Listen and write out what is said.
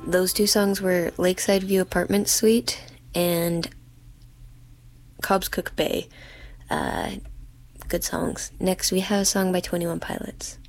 Those two songs were Lakeside View Apartment Suite and Cobb's Cook Bay. Good songs. Next, we have a song by 21 Pilots.